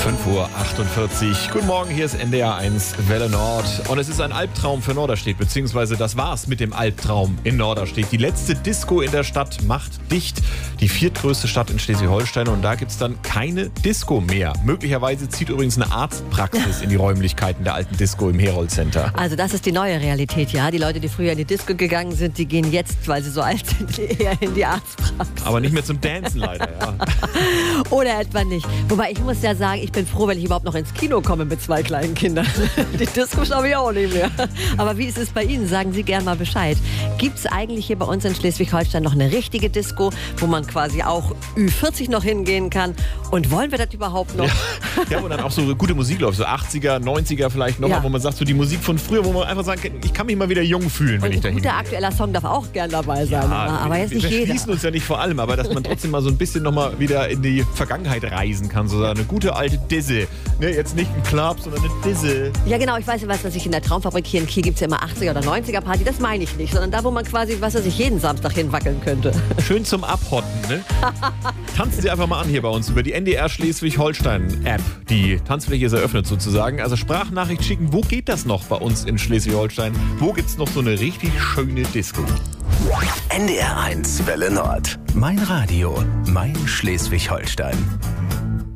5:48 Uhr. Guten Morgen, hier ist NDR 1 Welle Nord. Und es ist ein Albtraum für Norderstedt, beziehungsweise das war's mit dem Albtraum in Norderstedt. Die letzte Disco in der Stadt macht dicht. Die viertgrößte Stadt in Schleswig-Holstein, und da gibt's dann keine Disco mehr. Möglicherweise zieht übrigens eine Arztpraxis in die Räumlichkeiten der alten Disco im Herold Center. Also das ist die neue Realität, ja. Die Leute, die früher in die Disco gegangen sind, die gehen jetzt, weil sie so alt sind, eher in die Arztpraxis. Aber nicht mehr zum Dancen leider, ja. Oder etwa nicht. Wobei ich muss ja sagen, ich bin froh, wenn ich überhaupt noch ins Kino komme mit 2 kleinen Kindern. Die Disco schaue ich auch nicht mehr. Aber wie ist es bei Ihnen? Sagen Sie gern mal Bescheid. Gibt es eigentlich hier bei uns in Schleswig-Holstein noch eine richtige Disco, wo man quasi auch Ü40 noch hingehen kann? Und wollen wir das überhaupt noch? Ja, wo dann auch so gute Musik läuft, so 80er, 90er vielleicht noch, Ja. wo man sagt, so die Musik von früher, wo man einfach sagen kann, ich kann mich mal wieder jung fühlen, wenn Und ich da ein hingehe. guter aktueller Song darf auch gern dabei sein. Aber jetzt nicht wir jeder. schließen uns ja nicht vor allem, aber dass man trotzdem mal so ein bisschen nochmal wieder in die Vergangenheit reisen kann, so eine gute alte Disse. Ne, jetzt nicht ein Club, sondern eine Disse. Ja genau, ich weiß ja, was ich in der Traumfabrik hier in Kiel gibt es ja immer 80er oder 90er Party, das meine ich nicht, sondern da, wo man quasi, was weiß ich, jeden Samstag hinwackeln könnte. Schön zum Abhotten, ne? Tanzen Sie einfach mal an hier bei uns über die NDR Schleswig-Holstein-App. Die Tanzfläche ist eröffnet sozusagen. Also Sprachnachricht schicken, wo geht das noch bei uns in Schleswig-Holstein? Wo gibt's noch so eine richtig schöne Disco? NDR 1 Welle Nord. Mein Radio, mein Schleswig-Holstein.